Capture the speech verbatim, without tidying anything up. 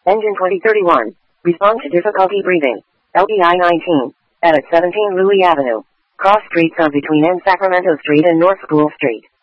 Engine twenty thirty-one. Respond to difficulty breathing. L B I nineteen. At seventeen Louis Avenue. Cross streets are between N Sacramento Street and North School Street.